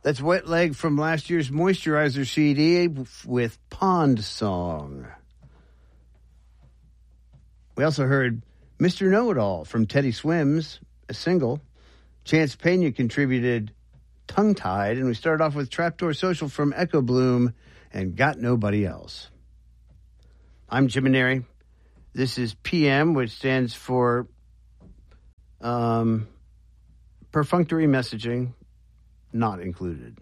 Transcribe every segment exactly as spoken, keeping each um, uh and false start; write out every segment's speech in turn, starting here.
That's Wet Leg from last year's Moisturizer C D with Pond Song. We also heard Mister Know-It-All from Teddy Swims, a single. Chance Pena contributed Tongue Tied, and we started off with Trapdoor Social from Echo Bloom and Got Nobody Else. I'm Jim Maneri. This is P M, which stands for um, Perfunctory Messaging Not Included.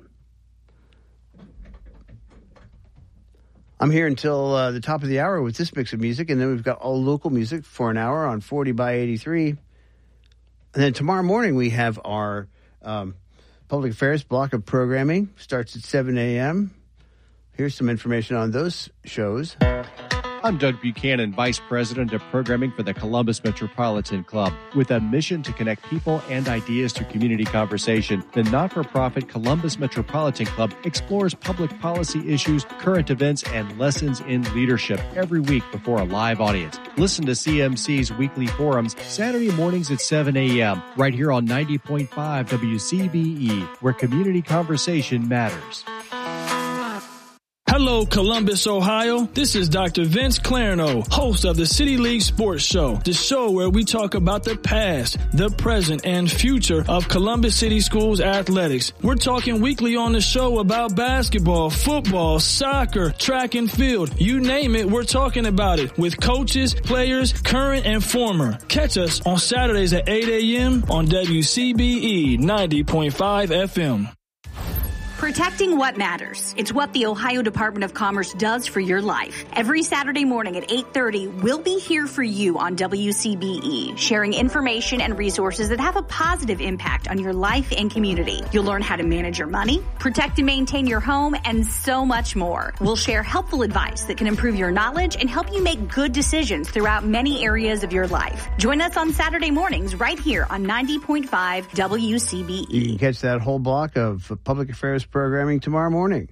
I'm here until uh, the top of the hour with this mix of music, and then we've got all local music for an hour on forty by eighty-three. And then tomorrow morning we have our um, public affairs block of programming. Starts at seven a.m. Here's some information on those shows. I'm Doug Buchanan, Vice President of Programming for the Columbus Metropolitan Club. With a mission to connect people and ideas through community conversation, the not-for-profit Columbus Metropolitan Club explores public policy issues, current events, and lessons in leadership every week before a live audience. Listen to C M C's weekly forums Saturday mornings at seven a.m. right here on ninety point five W C B E, where community conversation matters. Hello, Columbus, Ohio. This is Doctor Vince Clarno, host of the City League Sports Show, the show where we talk about the past, the present, and future of Columbus City Schools athletics. We're talking weekly on the show about basketball, football, soccer, track and field. You name it, we're talking about it with coaches, players, current and former. Catch us on Saturdays at eight a.m. on W C B E ninety point five F M. Protecting what matters. It's what the Ohio Department of Commerce does for your life. Every Saturday morning at eight thirty, we'll be here for you on W C B E, sharing information and resources that have a positive impact on your life and community. You'll learn how to manage your money, protect and maintain your home, and so much more. We'll share helpful advice that can improve your knowledge and help you make good decisions throughout many areas of your life. Join us on Saturday mornings right here on ninety point five W C B E. You can catch that whole block of public affairs programming tomorrow morning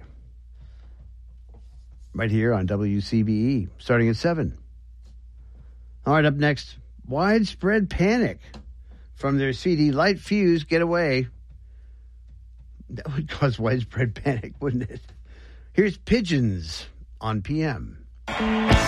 right here on W C B E starting at seven. All right, up next, Widespread Panic from their C D Light Fuse Getaway. That would cause widespread panic, wouldn't it? Here's Pigeons on P M.